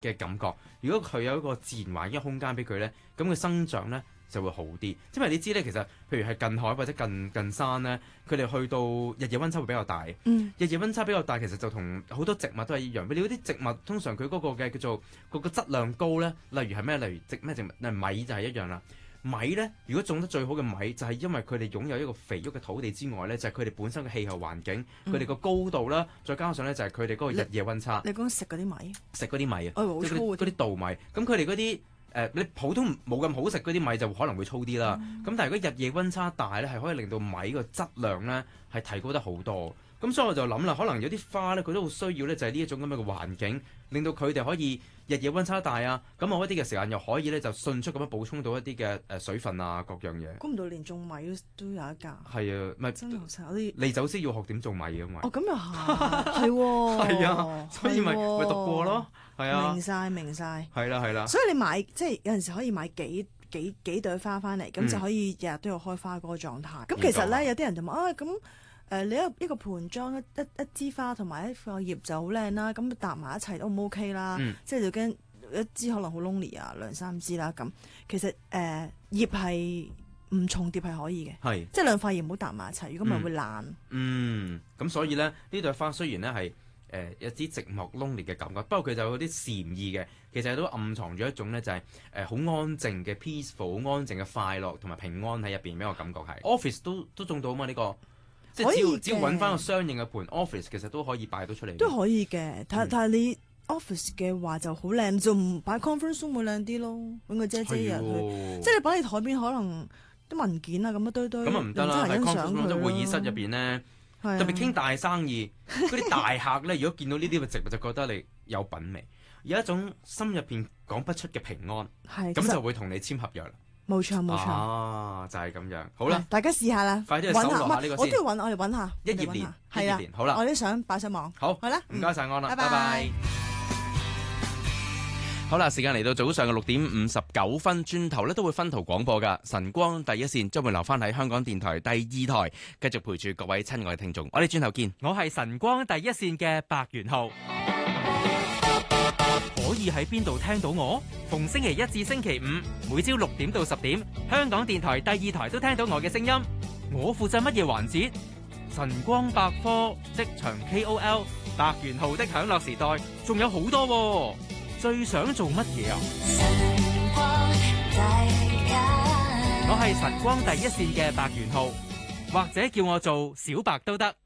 嘅感覺。如果佢有一個自然環境嘅空間俾佢咧，咁佢生長咧就會好啲。因為你知咧，其實譬如係近海或者近山咧，佢哋去到日夜溫差會比較大。日夜溫差比較大，其實就同好多植物都係一樣。你嗰啲植物通常佢嗰個嘅叫做嗰個質量高咧，例如係咩？例如咩植物？米就係一樣啦。米咧，如果種得最好嘅米，就係因為佢哋擁有一個肥沃嘅土地之外咧，就係佢哋本身嘅氣候環境，佢哋個高度啦，再加上咧就係佢哋嗰個日夜溫差。 你講食嗰啲米？ 食嗰啲米啊， 好粗嗰啲稻米。咁佢哋嗰啲你普通冇咁好食嗰啲米就可能會粗啲啦。咁但係如果日夜溫差大咧，係可以令到米個質量咧係提高得好多。咁所以我就諗啦，可能有啲花咧，佢都好需要咧，就係呢一種咁樣嘅環境，令到佢哋可以日夜溫差大啊。咁某一啲嘅時間又可以咧，就迅速咁樣補充到一啲嘅水分啊，各樣嘢。 估唔到連種米都有一架。 係啊，咪真係好犀利！ 你就先要學點種米嘅嘛。 哦，咁又係喎。 係啊，所以咪讀過咯。係啊， 明晒。 係啦。 所以你買即係有陣時可以買幾朵花翻嚟，咁就可以日日都有開花嗰個狀態。咁其實咧，有啲人就問啊，咁你一個盆裝一支花同埋一個葉就好靚啦，咁搭埋一齊都唔 OK 啦。即係就驚一支可能好 lonely 啊，兩三支啦咁。其實葉係唔重疊係可以嘅， 係即係兩塊葉唔好搭埋一齊，如果唔係會爛。 咁所以咧呢朵花雖然咧係一支寂寞 lonely 嘅感覺，不過佢就有啲禪意嘅，其實都暗藏咗一種咧就係好安靜嘅 peaceful、好安靜嘅快樂同埋平安喺入邊，俾我感覺係。Office 都種到啊嘛呢個。即係只要揾翻個相應嘅盤 office，其實都可以擺到出嚟。 都可以嘅，但係你 office 嘅話就好靚，就唔擺 conference room 會靚啲咯，揾個遮人去。即係你擺喺台邊，可能啲文件啊咁一堆堆。咁啊唔得啦，喺 conference room 即係會議室入邊咧，特別傾大生意嗰啲大客咧，如果見到呢啲嘅植物，就覺得你有品味，有一種心入邊講不出嘅平安，咁就會同你簽合約啦。 冇錯， 就係咁樣。好啦， 大家試下啦， 快啲去搜羅下呢個先。 我都要揾，我哋揾下一葉蓮，好啦， 我啲相擺上網。 好， 係啦， 唔該晒安啦， 拜拜。 好啦，時間嚟到早上嘅6:59，轉頭咧都會分途廣播噶。晨光第一線將會留翻喺香港電台第2台，繼續陪住各位親愛嘅聽眾。我哋轉頭見。 我係晨光第一線嘅白元浩。可以喺邊度聽到我？逢星期一至星期五，每朝6點到10點，香港電台第2台都聽到我嘅聲音。我負責乜嘢環節？晨光百科、職場 KOL、白元浩的享樂時代，仲有好多喎。最想做乜嘢啊？我係晨光第一線嘅白元浩，或者叫我做小白都得。